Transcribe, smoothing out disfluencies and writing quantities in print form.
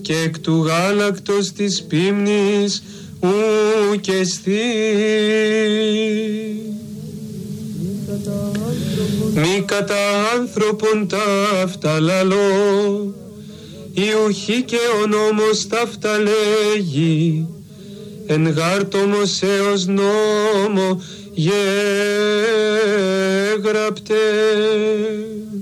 και εκ του γάλακτος της πίμνης ου και εσθή. Μη κατά άνθρωπον ταύτα λαλώ, ιουχή και ο νόμος ταύτα λέγει, εν γάρτο Μωσέως νόμο γέγραπτε.